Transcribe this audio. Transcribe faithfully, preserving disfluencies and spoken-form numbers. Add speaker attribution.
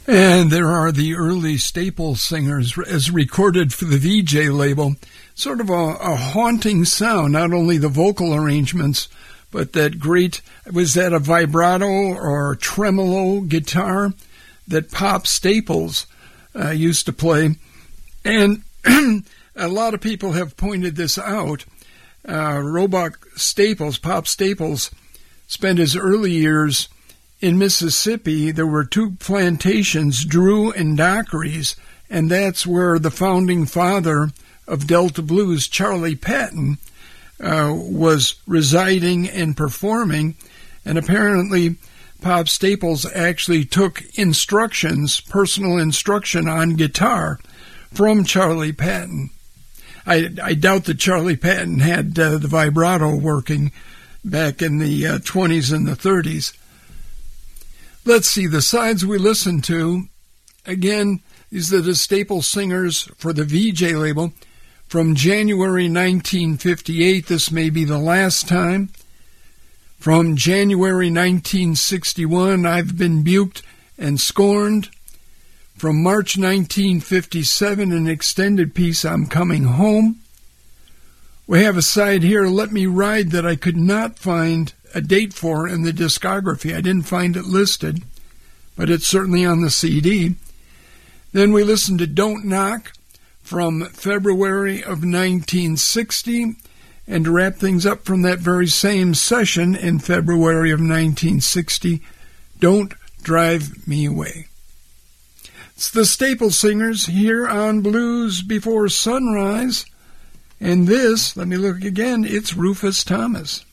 Speaker 1: And there are the early staple singers as recorded for the V J label. Sort of a, a haunting sound, not only the vocal arrangements, but that great, was that a vibrato or tremolo guitar that Pop Staples uh, used to play. And a lot of people have pointed this out. Uh, Roebuck Staples, Pop Staples, spent his early years in Mississippi. There were two plantations, Drew and Dockery's, and that's where the founding father of Delta Blues, Charlie Patton, uh, was residing and performing. And apparently Pop Staples actually took instructions, personal instruction on guitar from Charlie Patton. I, I doubt that Charlie Patton had uh, the vibrato working back in the uh, twenties and the thirties. Let's see, the sides we listened to, again, these are the staple singers for the V J label. From January nineteen fifty-eight, this may be the last time. From January nineteen sixty-one, I've Been Buked and Scorned. From March nineteen fifty-seven, an extended piece, I'm Coming Home. We have a side here, Let Me Ride, that I could not find a date for in the discography. I didn't find it listed, but it's certainly on the C D. Then we listened to Don't Knock from February of nineteen sixty, and to wrap things up from that very same session in February of nineteen sixty, Don't Drive Me Away. It's the Staple Singers here on Blues Before Sunrise, and this, let me look again, it's Rufus Thomas.